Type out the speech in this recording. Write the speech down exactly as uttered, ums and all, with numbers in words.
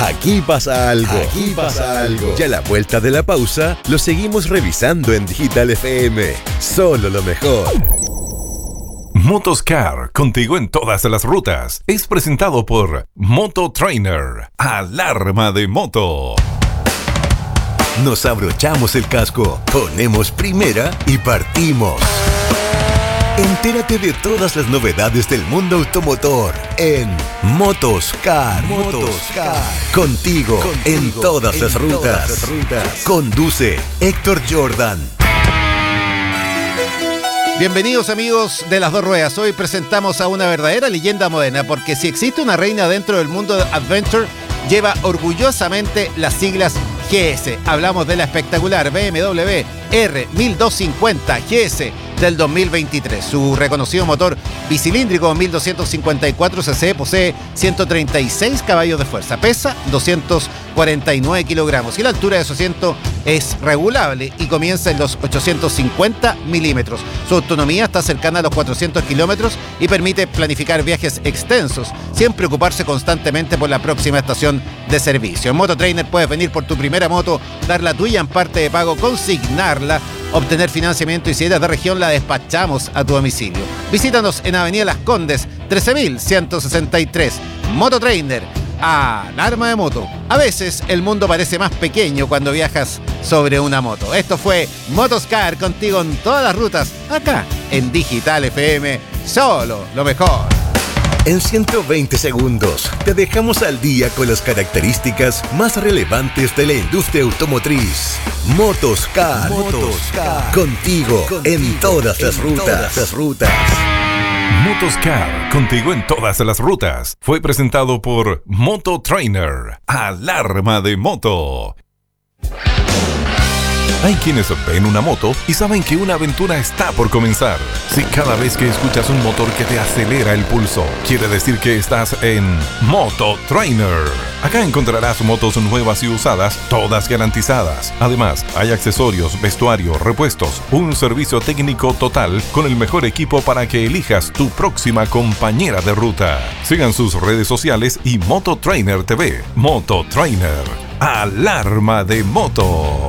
Aquí pasa algo. Aquí pasa algo. Y a la vuelta de la pausa, lo seguimos revisando en Digital F M. Solo lo mejor. Motoscar, contigo en todas las rutas. Es presentado por Moto Trainer. Alarma de moto. Nos abrochamos el casco, ponemos primera y partimos. Entérate de todas las novedades del mundo automotor en Motoscar. Motoscar. Contigo, Contigo en todas, en las, rutas. todas las rutas. Conduce Héctor Jordan. Bienvenidos amigos de las dos ruedas. Hoy presentamos a una verdadera leyenda moderna, porque si existe una reina dentro del mundo de Adventure, lleva orgullosamente las siglas G S. Hablamos de la espectacular B M W R mil doscientos cincuenta G S del dos mil veintitrés. Su reconocido motor bicilíndrico mil doscientos cincuenta y cuatro cc posee ciento treinta y seis caballos de fuerza, pesa doscientos cuarenta y nueve kilogramos y la altura de su asiento es regulable y comienza en los ochocientos cincuenta milímetros. Su autonomía está cercana a los cuatrocientos kilómetros y permite planificar viajes extensos sin preocuparse constantemente por la próxima estación de servicio. En Moto Trainer puedes venir por tu primera moto, dar la tuya en parte de pago, consignarla, obtener financiamiento y si eres de región la despachamos a tu domicilio. Visítanos en Avenida Las Condes, trece mil ciento sesenta y tres. Moto Trainer, alarma de moto. A veces el mundo parece más pequeño cuando viajas sobre una moto. Esto fue Motoscar, contigo en todas las rutas, acá en Digital F M, solo lo mejor. En ciento veinte segundos te dejamos al día con las características más relevantes de la industria automotriz. Motoscar, Motoscar. Contigo, contigo en todas las en rutas. Todas las rutas. Motoscar, contigo en todas las rutas. Fue presentado por Moto Trainer. Alarma de moto. Hay quienes ven una moto y saben que una aventura está por comenzar. Si cada vez que escuchas un motor que te acelera el pulso, quiere decir que estás en Moto Trainer. Acá encontrarás motos nuevas y usadas, todas garantizadas. Además, hay accesorios, vestuario, repuestos, un servicio técnico total con el mejor equipo para que elijas tu próxima compañera de ruta. Sigan sus redes sociales y Moto Trainer T V. Moto Trainer. Alarma de moto.